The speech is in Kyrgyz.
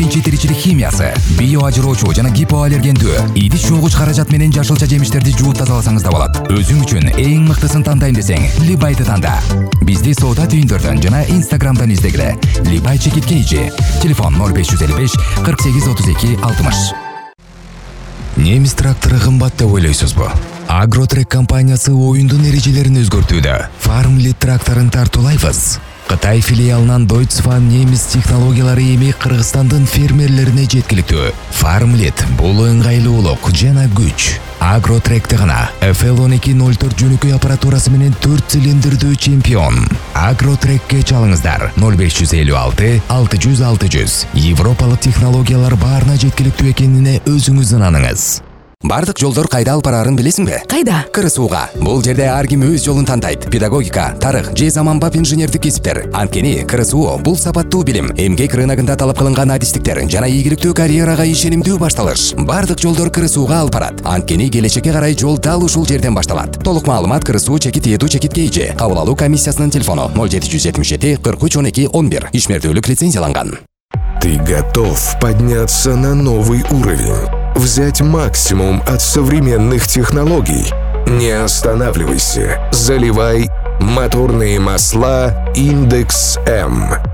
биринчи тиричилик химиясы, био ажыроочу жана гипоаллергендүү, идиш жуугуч каражат менен жашылча жемиштерди жууп тазаласаңыз да болот. Өзүң үчүн эң мыктысын тандайм десең, Либайды танда. Бизди соода түйүндөрдөн жана Инстаграмдан издегиле. Либай чекитке ижи. Телефон 0555 48 32 60. Немис трактору кымбат деп ойлойсузбу? Агротрек компаниясы оюндун эрежелерин өзгөртүүдө. Farmlit тракторун тартуулайбыз. Кытай филиалынан Deutsche немис технологиялары эми Кыргызстандын фермерлерине жеткиликтүү. Farmlit бул ыңгайлуулук жана күч. Агротректе гана FL1204 жөнөкөй аппаратурасы менен 4 цилиндрдүү чемпион. Агротрекке чалыңыздар 0556 600 600. Европалык технологиялар баарына жеткиликтүү экенине өзүңүз ынаныңыз. Бардык жолдор кайда алып барарын билесиңби? Кайда? КырСууга. Бул жерде ар ким өз жолун тандайт. Педагогика, тарых же заманбап инженердик кесиптер. Анткени КырСуу бул сапаттуу билим, эмгек рыногунда талап кылынган адистиктер жана ийгиликтүү карьерага ишенимдүү башталыш. Бардык жолдор КырСууга алып барат. Анткени келечекке карай жол дал ушул жерден башталат. Толук маалымат КырСуу чекит этүү чекитке ижи. Кабыл алуу комиссиясынын телефону 0777 43 12 11. Ишмердүүлүк лицензияланган. Ты готов подняться на новый уровень? Взять максимум от современных технологий? Не останавливайся. Заливай моторные масла Индекс М.